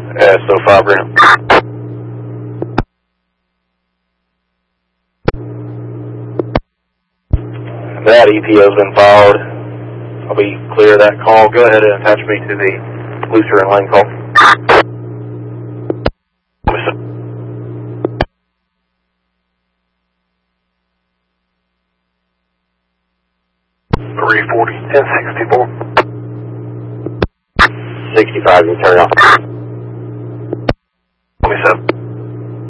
SO5 ramp. That EPO's been filed. I'll be clear of that call. Go ahead and attach me to the Lucifer and Lane call. 340, 1064. 65, you turn off.